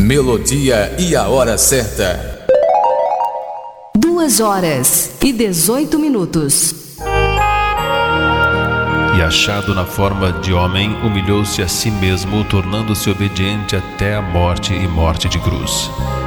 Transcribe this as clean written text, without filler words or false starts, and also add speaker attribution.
Speaker 1: melodia e a hora certa.
Speaker 2: 2h18.
Speaker 3: E achado na forma de homem, humilhou-se a si mesmo, tornando-se obediente até a morte e morte de cruz.